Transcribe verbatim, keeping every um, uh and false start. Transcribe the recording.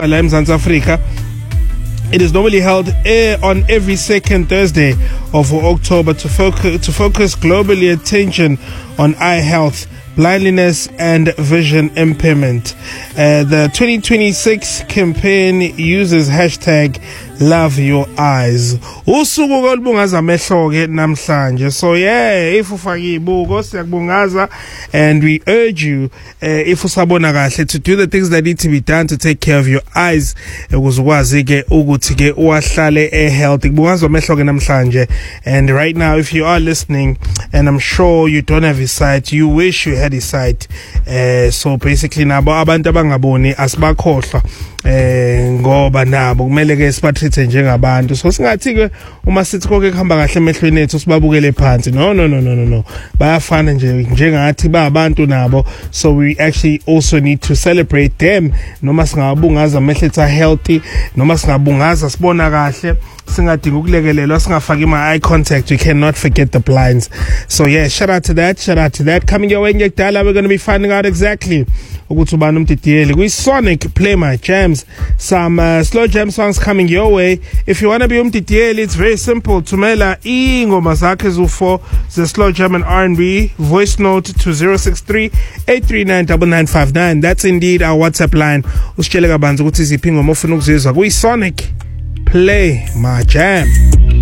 la eMzansi Afrika. It is normally held uh, on every second Thursday of October to focus to focus globally attention on eye health, blindness and vision impairment. Uh, the twenty twenty-six campaign uses hashtag Love Your Eyes. Usuku kolubungaza amehlo ke namhlanje. So yeah, if ufake ibuko siyakubungaza, and we urge you uh, if usabona kahle to do the things that need to be done to take care of your eyes ukuze ukwazi ke ukuthi ke uwahlale e healthy. Kubungaza amehlo ke namhlanje. And right now, if you are listening and I'm sure you don't have a sight, you wish you had a sight, uh, so basically nabo abantu abangaboni asibakhohlwa eh ngoba nabo kumele ke siphathe njengabantu. So singathi ke uma sithi konke kuhamba kahle emehlweni ethu sibabukele phansi. No no no no no no. Bayafana nje njengathi ba abantu nabo. So we actually also need to celebrate them. Noma singabungaza amehlo ethu healthy, noma singabungaza sibona kahle, singadinga ukulekelelwa, singafaki ima eye contact. We cannot forget the blinds. So yeah, shout out to that, shout out to that. Coming your way ngekudala, we're going to be finding out exactly ukuthi ubani umdidiyeli kwi Sonic Play My Jams. Some uh, slow jam songs coming your way. If you want to be umdidiyeli, it's very simple. Tumela ingoma zakhe zu-four the slow jam and R and B, voice note to zero six three, eight three nine, nine nine five nine. That's indeed our WhatsApp line. Usitshele kabanzi ukuthi iziphi ingoma ofuna ukuzizwa kwi Sonic Play My Jam.